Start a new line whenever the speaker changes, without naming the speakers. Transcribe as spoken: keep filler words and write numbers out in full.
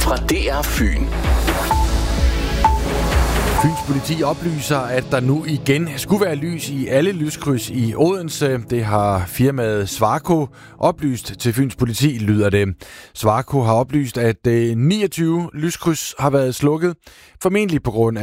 fra D R Fyn.
Fyns politi oplyser, at der nu igen skulle være lys i alle lyskryds i Odense. Det har firmaet Svarco oplyst til Fyns politi, lyder det. Svarco har oplyst, at niogtyve lyskryds har været slukket, formentlig på grund af